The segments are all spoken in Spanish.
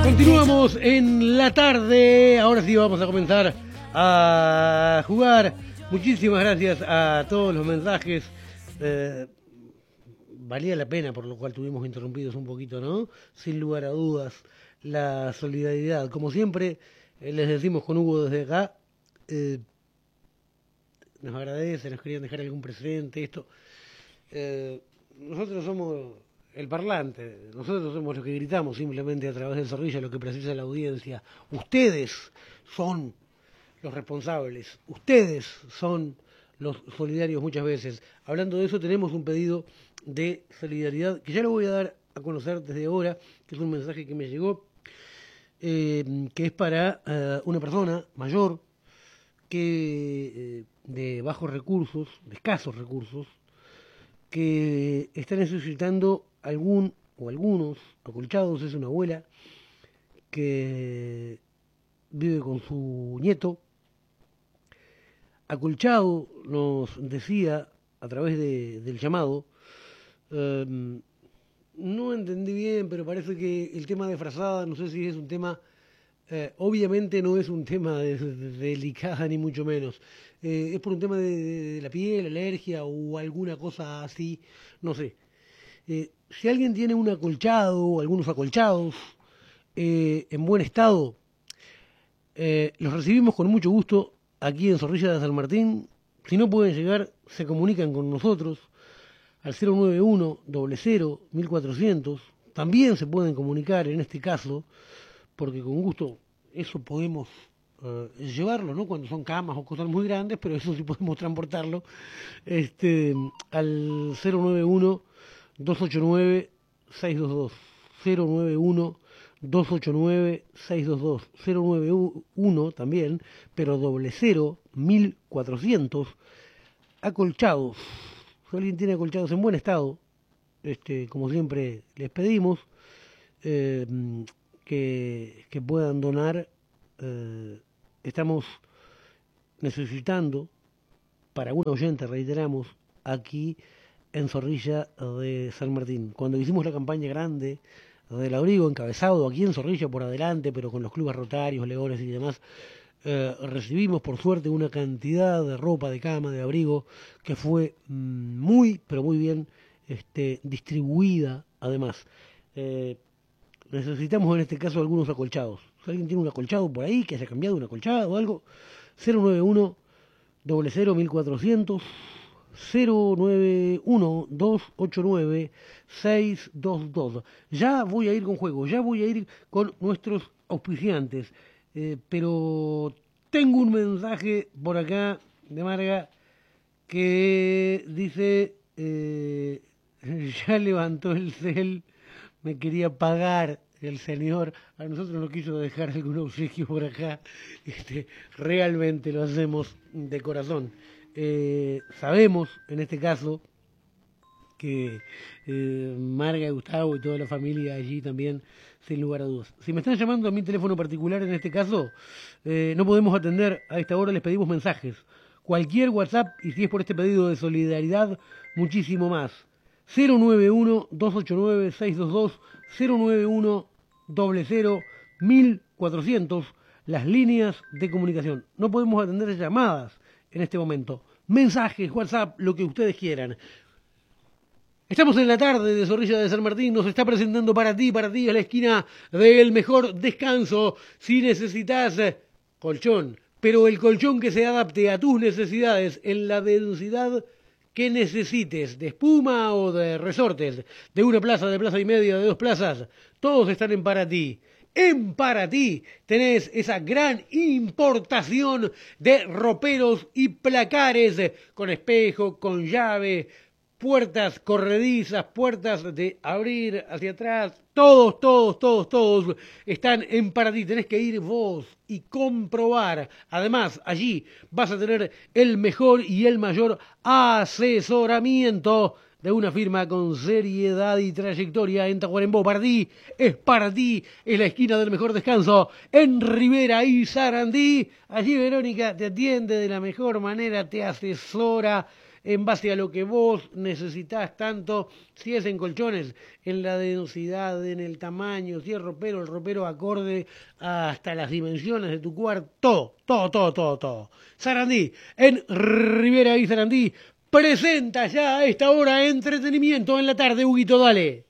Continuamos en la tarde. Ahora sí vamos a comenzar a jugar. Muchísimas gracias a todos los mensajes. Valía la pena, por lo cual tuvimos interrumpidos un poquito, ¿no? Sin lugar a dudas, la solidaridad. Como siempre, les decimos con Hugo desde acá, nos agradece, nos querían dejar algún presente, esto. Nosotros somos el parlante, nosotros somos los que gritamos simplemente a través del Zorrilla lo que precisa la audiencia. Ustedes son los responsables, ustedes son los solidarios muchas veces. Hablando de eso, tenemos un pedido de solidaridad que ya lo voy a dar a conocer desde ahora, que es un mensaje que me llegó, que es para una persona mayor que de bajos recursos, de escasos recursos, que está necesitando algún o algunos acolchados. Es una abuela que vive con su nieto. Acolchado, nos decía a través del llamado, no entendí bien, pero parece que el tema de frazada, no sé si es un tema, obviamente no es un tema de delicada ni mucho menos, es por un tema de la piel, alergia o alguna cosa así, no sé. Si alguien tiene un acolchado o algunos acolchados en buen estado, los recibimos con mucho gusto aquí en Zorrilla de San Martín. Si no pueden llegar, se comunican con nosotros al 091-00-1400. También se pueden comunicar en este caso, porque con gusto eso podemos llevarlo, ¿no? Cuando son camas o cosas muy grandes, pero eso sí podemos transportarlo, al 091-289-622. 091-289-622. 091 también, pero 00-1400. Acolchados. Si alguien tiene acolchados en buen estado, como siempre les pedimos que puedan donar. Estamos necesitando, para un oyente, reiteramos, aquí en Zorrilla de San Martín. Cuando hicimos la campaña grande del abrigo, encabezado aquí en Zorrilla por adelante, pero con los clubes rotarios, leones y demás, recibimos por suerte una cantidad de ropa, de cama, de abrigo, que fue muy, pero muy bien distribuida además. Necesitamos en este caso algunos acolchados. Si alguien tiene un acolchado por ahí, que haya cambiado un acolchado o algo, 091-00-1400, 091-289-622. Ya voy a ir con juego, ya voy a ir con nuestros auspiciantes, pero tengo un mensaje por acá de Marga que dice, ya levantó el cel, me quería pagar el señor, a nosotros nos quiso dejar algún obsequio por acá, realmente lo hacemos de corazón. Sabemos en este caso que Marga, Gustavo y toda la familia allí también, sin lugar a dudas. Si me están llamando a mi teléfono particular en este caso, no podemos atender a esta hora, les pedimos mensajes. Cualquier WhatsApp, y si es por este pedido de solidaridad, muchísimo más. 091-289-622, 091-00-1400, las líneas de comunicación. No podemos atender llamadas en este momento. Mensajes, WhatsApp, lo que ustedes quieran. Estamos en la tarde de Zorrilla de San Martín, nos está presentando para ti a la esquina del mejor descanso. Si necesitas colchón, pero el colchón que se adapte a tus necesidades en la densidad que necesites, de espuma o de resortes, de una plaza, de plaza y media, de 2 plazas, todos están en Paraty. En Paraty tenés esa gran importación de roperos y placares con espejo, con llave, puertas corredizas, puertas de abrir hacia atrás, todos están en Paraty. Tenés que ir vos y comprobar. Además, allí vas a tener el mejor y el mayor asesoramiento de una firma con seriedad y trayectoria en Tacuarembó. Paraty es Paraty, es la esquina del mejor descanso en Rivera y Sarandí. Allí Verónica te atiende de la mejor manera, te asesora en base a lo que vos necesitás, tanto si es en colchones, en la densidad, en el tamaño, si es ropero, el ropero acorde hasta las dimensiones de tu cuarto, todo. Sarandí, en Rivera y Sarandí, presenta ya a esta hora entretenimiento en la tarde. Huguito, dale.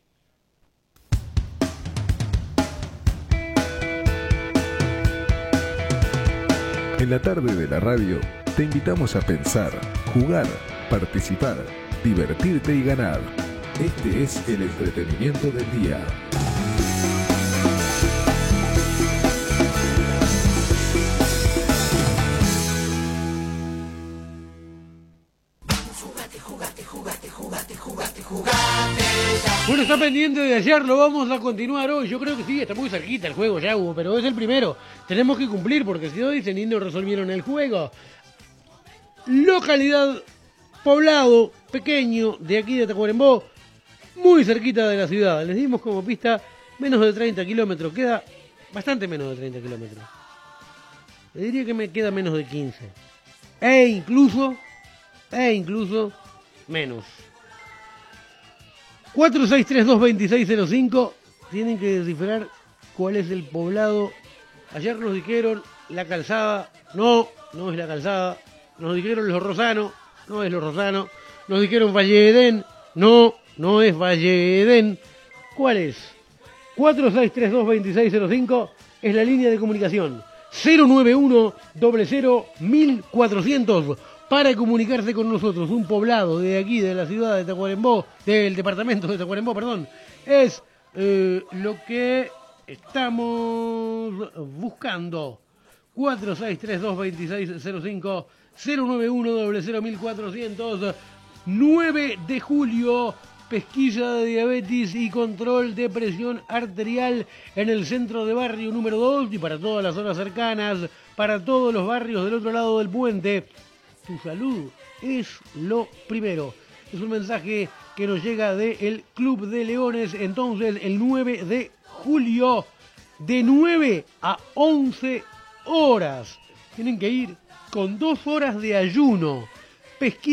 En la tarde de la radio te invitamos a pensar, jugar, participar, divertirte y ganar. Este es el entretenimiento del día. Bueno, está pendiente de ayer, lo vamos a continuar hoy. Yo creo que sí, está muy cerquita el juego ya, Hugo, pero es el primero. Tenemos que cumplir porque si no dicen y no resolvieron el juego. Localidad, poblado pequeño de aquí de Tacuarembó, muy cerquita de la ciudad. Les dimos como pista menos de 30 kilómetros, queda bastante menos de 30 kilómetros. Le diría que me queda menos de 15. E incluso menos. 4632-2605, tienen que descifrar cuál es el poblado. Ayer nos dijeron La Calzada, no es La Calzada. Nos dijeron Los Rosanos, no es Los Rosanos. Nos dijeron Valle Edén, no es Valle Edén. ¿Cuál es? 4632-2605 es la línea de comunicación. 091-00-1400 para comunicarse con nosotros. Un poblado de aquí, de la ciudad de Tacuarembó, del departamento de Tacuarembó, perdón, es lo que estamos buscando. 4632-2605, 091-00-1400, 9 de julio, pesquisa de diabetes y control de presión arterial en el centro de barrio número 2 y para todas las zonas cercanas, para todos los barrios del otro lado del puente. Tu salud es lo primero. Es un mensaje que nos llega del Club de Leones. Entonces, el 9 de julio, de 9 a 11 horas. Tienen que ir con 2 horas de ayuno. Pesquisa